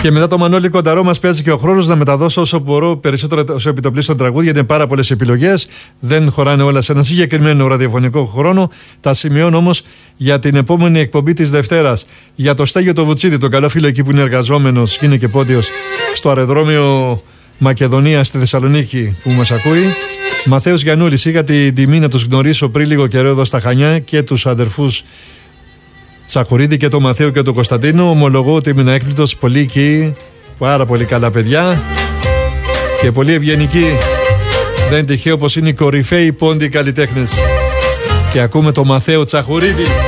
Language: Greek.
Και μετά το Μανώλη Κονταρό μας παίζει και ο χρόνος να μεταδώσω όσο μπορώ περισσότερο όσο επιτοπλίστων τραγούδια, γιατί είναι πάρα πολλές επιλογές. Δεν χωράνε όλα σε ένα συγκεκριμένο ραδιοφωνικό χρόνο. Τα σημειώνω όμως για την επόμενη εκπομπή της Δευτέρας. Για το Στέγιο το Βουτσίδη, τον καλό φίλο εκεί που είναι εργαζόμενος και είναι και πόντιος στο αεροδρόμιο Μακεδονία στη Θεσσαλονίκη που μας ακούει. Μαθαίος Γιαννούλης, είχα την τιμή να τους γνωρίσω πριν λίγο καιρό εδώ στα Χανιά και τους αδερφούς Τσαχουρίδη και τον Μαθαίο και τον Κωνσταντίνο. Ομολογώ ότι ήμουν έκπληκτος, πολύ εκεί, πάρα πολύ καλά παιδιά και πολύ ευγενικοί. Δεν είναι τυχαίο πως είναι οι κορυφαίοι πόντιοι καλλιτέχνες. Και ακούμε τον Μαθαίο Τσαχουρίδη.